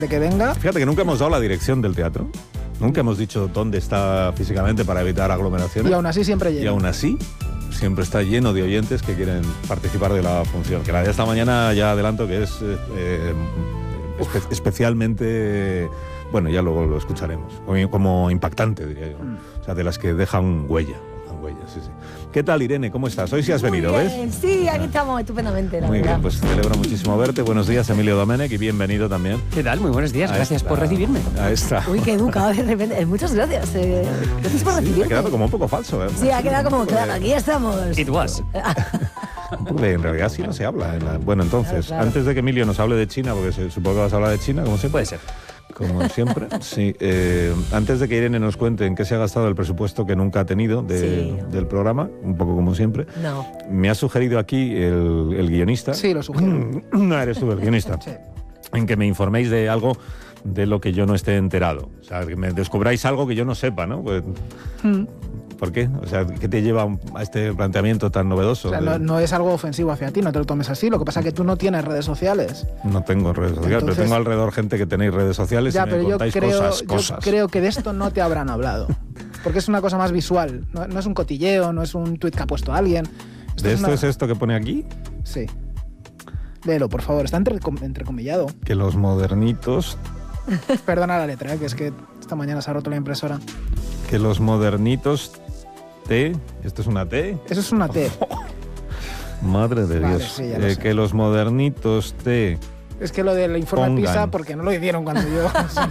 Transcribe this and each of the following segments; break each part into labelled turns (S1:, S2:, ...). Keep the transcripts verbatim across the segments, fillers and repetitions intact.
S1: de que venga.
S2: Fíjate que nunca hemos dado la dirección del teatro. Nunca hemos dicho dónde está físicamente para evitar aglomeraciones.
S1: Y aún así siempre llega.
S2: Y aún así siempre está lleno de oyentes que quieren participar de la función. Que la de esta mañana ya adelanto que es eh, espe- especialmente... Bueno, ya luego lo escucharemos. Como, como impactante, diría yo. Mm. O sea, de las que dejan huella. Dejan huella, sí, sí. ¿Qué tal, Irene? ¿Cómo estás? Hoy sí has
S3: Muy
S2: venido,
S3: bien,
S2: ¿ves?
S3: Sí, aquí estamos estupendamente, la
S2: Muy
S3: verdad.
S2: bien, pues celebro muchísimo verte. Buenos días, Emilio Domenech, y bienvenido también.
S4: ¿Qué tal? Muy buenos días,
S2: A
S4: gracias
S2: esta-
S4: por recibirme.
S2: A esta.
S3: Uy, qué educado de repente. Eh, Muchas gracias. Eh, gracias por
S2: Sí, ha
S3: recibirme.
S2: quedado como un poco falso, ¿eh?
S3: Sí, ha quedado como, claro, aquí estamos.
S4: It was.
S2: Porque en realidad sí no se habla. En la... Bueno, entonces,
S3: Claro, claro.
S2: antes de que Emilio nos hable de China, porque se, supongo que vas a hablar de China, como siempre.
S4: Puede ser.
S2: Como siempre, sí. Eh, antes de que Irene nos cuente en qué se ha gastado el presupuesto que nunca ha tenido de-
S3: Sí.
S2: del programa, un poco como siempre,
S3: No.
S2: me ha sugerido aquí el, el guionista.
S1: Sí, lo sugiero.
S2: No eres tú el guionista.
S1: Sí.
S2: En que me informéis de algo de lo que yo no esté enterado. O sea, que me descubráis algo que yo no sepa, ¿no? Pues,
S1: Mm.
S2: ¿por qué? O sea, ¿qué te lleva a este planteamiento tan novedoso?
S1: O sea, no, no es algo ofensivo hacia ti, no te lo tomes así. Lo que pasa es que tú no tienes redes sociales.
S2: No tengo redes sociales,
S1: Entonces-
S2: pero tengo alrededor gente que tenéis redes sociales
S1: Ya,
S2: y me
S1: pero yo
S2: contáis
S1: creo,
S2: cosas,
S1: yo
S2: cosas.
S1: creo que de esto no te habrán hablado. Porque es una cosa más visual. No, no es un cotilleo, no es un tuit que ha puesto alguien. Esto
S2: ¿De
S1: es
S2: esto
S1: una-
S2: es esto que pone aquí?
S1: Sí. Léelo, por favor. Está entre, entrecomillado.
S2: Que los modernitos,
S1: Perdona la letra, ¿eh? Que es que esta mañana se ha roto la impresora.
S2: que los modernitos T, ¿esto es una T?
S1: Eso es una T.
S2: Madre de
S1: Vale,
S2: Dios.
S1: sí, ya lo
S2: Eh,
S1: sé.
S2: que los modernitos T
S1: Es que lo del informe
S2: Pongan.
S1: PISA, porque no lo hicieron cuando yo...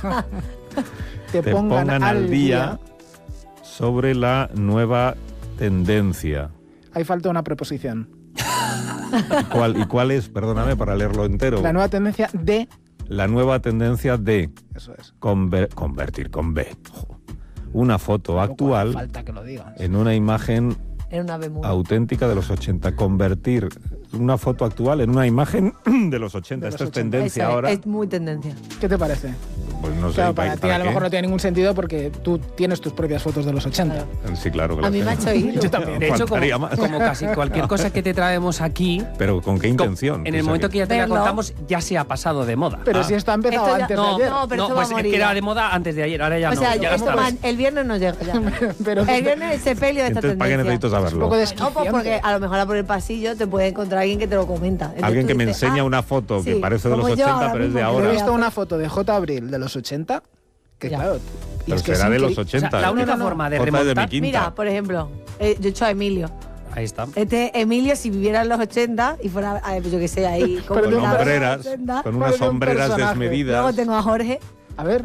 S1: te,
S2: te pongan, al día, sobre la nueva tendencia.
S1: Ahí falta una preposición.
S2: ¿Y cuál, ¿Y cuál es? Perdóname para leerlo entero.
S1: La nueva tendencia de...
S2: La nueva tendencia de
S1: Eso es.
S2: conver- convertir con B. Jo. Una foto actual
S1: Falta que lo digas.
S2: en una imagen
S3: Era una bemuda.
S2: auténtica de los ochenta. Convertir una foto actual en una imagen de los ochenta.
S1: De
S2: Esto
S1: los
S2: es
S1: ochenta.
S2: tendencia
S3: Eso es,
S2: ahora.
S3: Es muy tendencia.
S1: ¿Qué te parece?
S2: Pues no sé.
S1: Claro,
S2: ¿para-
S1: para ti
S2: para
S1: a lo
S2: qué?
S1: mejor no tiene ningún sentido porque tú tienes tus propias fotos de los ochenta.
S2: Sí, claro que
S3: A
S2: lo
S3: mí me ha
S2: tengo.
S3: hecho hilo.
S1: Yo también.
S4: De hecho, como,
S2: Faltaría más.
S4: como casi cualquier cosa que te traemos aquí,
S2: Pero ¿con qué intención?
S4: en el
S2: O sea,
S4: momento que ya te la
S3: Verlo.
S4: contamos, ya se ha pasado de moda.
S1: Pero
S2: Ah.
S1: si esto ha empezado
S3: Esto ya-
S1: antes
S4: no,
S1: de ayer.
S3: no, pero esto va
S4: pues
S3: a
S4: es
S3: morir
S4: que era
S3: ya.
S4: de moda antes de ayer, ahora ya
S3: O
S4: no.
S3: sea,
S4: ya
S3: esto
S4: está.
S3: man- el viernes nos llega ya.
S1: Pero
S3: El viernes ese pelio de esta
S2: Entonces, ¿para qué
S3: tendencia.
S2: necesito
S1: es un
S2: saberlo?
S1: poco
S3: No,
S1: desquiciante.
S3: pues porque a lo mejor por el pasillo te puede encontrar alguien que te lo comenta. Entonces
S2: Alguien
S3: tú
S2: que me
S3: dices,
S2: enseña
S3: ah,
S2: una foto que
S3: sí,
S2: parece de los
S3: como yo
S2: ochenta,
S3: ahora
S2: pero es de
S3: mismo,
S1: Yo he
S2: ahora.
S1: visto una foto de J. Abril de los ochenta, que
S3: Ya.
S1: claro... y
S2: Pero
S1: es que
S2: será
S1: es
S2: de los
S1: increíble.
S4: O sea,
S2: ochenta.
S4: la
S2: es que-
S4: única
S1: no, no.
S4: forma de
S2: Foto de mi
S4: remontar...
S2: quinta.
S3: Mira, por ejemplo, eh, yo he hecho a Emilio.
S4: Ahí está.
S3: Este Emilio, si viviera en los ochenta y fuera, eh, yo que sé, ahí
S1: Pero
S2: Con
S1: de un
S3: combinado
S2: hombreras,
S3: los ochenta.
S2: con unas
S1: Parece un
S2: sombreras
S1: personaje.
S2: desmedidas.
S3: Luego tengo a Jorge,
S1: A ver,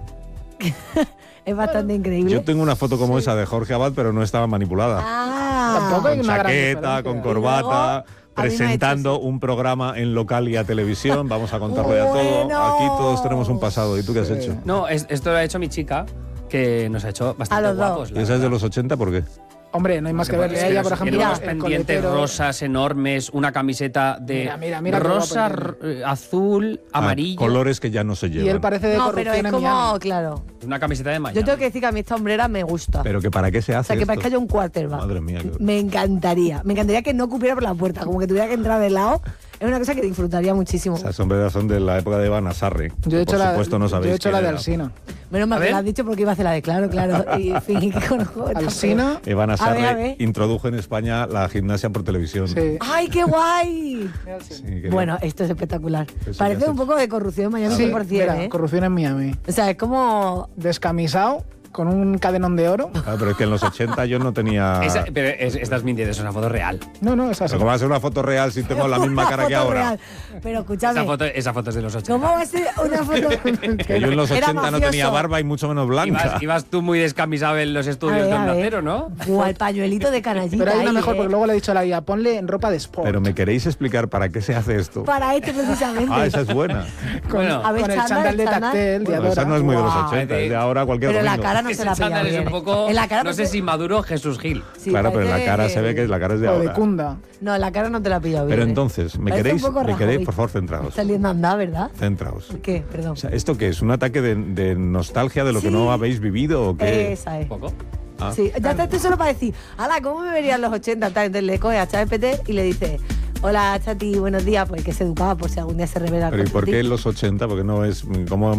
S3: es bastante increíble.
S2: Yo tengo una foto como esa de Jorge Abad, pero no estaba manipulada.
S3: Ah,
S1: Tampoco hay
S2: Con
S1: una gran
S2: chaqueta,
S1: diferencia.
S2: con
S1: Y
S2: corbata,
S3: luego, a mí me ha
S2: presentando
S3: hecho
S2: un programa en local y a televisión. Vamos a contarlo ya todo.
S3: Bueno.
S2: Aquí todos tenemos un pasado. ¿Y tú qué has
S1: Sí.
S2: hecho?
S4: No, es- esto lo ha hecho mi chica, que nos ha hecho bastante
S3: A los dos.
S4: guapos. la
S2: ¿Y esa es de
S4: verdad.
S2: los ochenta? ¿Por qué?
S1: hombre, no hay más que
S4: Porque
S1: verle
S4: es
S1: a
S4: que
S1: ella,
S4: los-
S1: por ejemplo,
S4: y luego
S1: el
S4: los pendientes
S1: coletero.
S4: rosas enormes, una camiseta de
S1: Mira, mira, mira qué
S4: rosa,
S1: guapo
S4: r- eh, azul,
S2: Ah,
S4: amarillo,
S2: colores que ya no se
S1: Y
S2: llevan.
S1: él parece de
S3: no, pero
S1: corrupción
S3: es
S1: en
S3: como,
S1: Miami.
S3: claro.
S4: una camiseta de Miami.
S3: Yo tengo que decir que a mí esta hombrera me gusta.
S2: ¿Pero que para qué se
S3: o
S2: hace
S3: sea, que
S2: esto?
S3: parezca yo un quarterback.
S2: Madre mía. qué-
S3: Me encantaría. Me encantaría que no cupiera por la puerta, como que tuviera que entrar de lado. Es una cosa que disfrutaría muchísimo.
S2: Esas sombreras son de la época de Iván Asarri.
S1: Yo he hecho,
S2: Por
S1: la,
S2: supuesto no
S1: yo
S2: sabéis
S1: he hecho
S2: quién
S1: la de
S2: era.
S1: Alsina.
S3: Menos mal
S4: A
S3: que
S4: ver.
S3: lo has dicho porque iba a hacer la de claro, claro. Y fingí que conozco. esta
S1: Alsina,
S2: Iván
S3: A ver, a
S2: Asarri
S3: ver.
S2: introdujo en España la gimnasia por televisión.
S1: sí.
S3: ¡Ay, qué guay!
S2: Sí, que-
S3: Bueno, esto es espectacular.
S2: Eso
S3: Parece
S2: ya
S3: un
S2: se-
S3: poco de corrupción en Miami
S1: Sí,
S3: cien por ciento,
S1: mira,
S3: ¿eh?
S1: corrupción en Miami.
S3: O sea, es como...
S1: Descamisado, con un cadenón de oro.
S2: Ah, pero es que en los ochenta yo no tenía...
S4: Esa- pero es- estás mintiendo, es una foto real.
S1: No, no, es así.
S2: Pero ¿cómo va a ser una foto real si tengo la misma
S3: Una
S2: cara que
S3: foto
S2: ahora?
S3: real. Pero escúchame,
S4: Esa foto, esa foto es de los ochenta.
S3: ¿cómo va a ser una foto?
S2: Que yo en los
S3: Era
S2: ochenta no tenía
S3: mafioso.
S2: barba y mucho menos blanca.
S4: Ibas, ibas tú muy descamisado en los
S3: A
S4: estudios
S3: ver,
S4: de
S3: a
S4: Onda
S3: ver.
S4: Cero, ¿no?
S3: O al pañuelito de canallita.
S1: Pero hay una
S3: ahí,
S1: mejor,
S3: ¿eh?
S1: porque luego le he dicho a la guía, ponle en ropa de sport.
S2: Pero ¿me queréis explicar para qué se hace esto?
S3: Para este precisamente.
S2: Ah, esa es buena.
S1: con,
S4: Bueno.
S3: A ver,
S1: con el
S3: chándal,
S1: chándal de
S3: chándal.
S1: tactel, de
S2: Bueno, esa
S1: Adora.
S2: no es muy de los
S3: Guau.
S2: ochenta, es de ahora cualquier
S3: Pero la
S2: domingo.
S3: cara no se
S4: Ese
S3: la pilla
S4: chándal es
S3: bien.
S4: un poco,
S3: En la cara
S4: no sé
S3: parece-
S4: si Maduro Jesús Gil.
S3: Sí,
S2: Claro, pero en la
S3: parece-
S2: cara se ve que la cara es de
S1: O de
S2: ahora.
S1: Kunda.
S3: No, la cara no te la ha pillado bien.
S2: Pero
S3: ¿eh?
S2: entonces, ¿me
S3: Parece
S2: queréis?
S3: un poco
S2: ¿Me queréis?
S3: Rajoy.
S2: Por favor, centraos.
S3: Saliendo a andar, ¿verdad?
S2: Centraos.
S3: ¿Por qué? Perdón.
S2: O sea, ¿esto qué es? ¿Un ataque de, de nostalgia de lo que
S3: Sí.
S2: no habéis vivido o qué?
S3: Esa es.
S4: Un poco.
S2: Ah.
S3: Sí, ya está, esto solo para decir, ala, ¿cómo me verían los ochenta? Tal, entonces le coge a ChatGPT y le dice, hola Chati, buenos días, pues que se educaba por si algún día se revela.
S2: Pero ¿y
S3: contra
S2: por
S3: ti.
S2: qué en los ochenta? Porque no es... ¿Cómo